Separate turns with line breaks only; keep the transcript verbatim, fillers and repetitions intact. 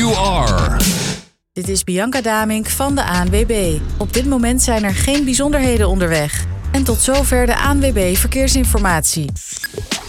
you are.
Dit is Bianca Damink van de A N W B. Op dit moment zijn er geen bijzonderheden onderweg. En tot zover de A N W B Verkeersinformatie.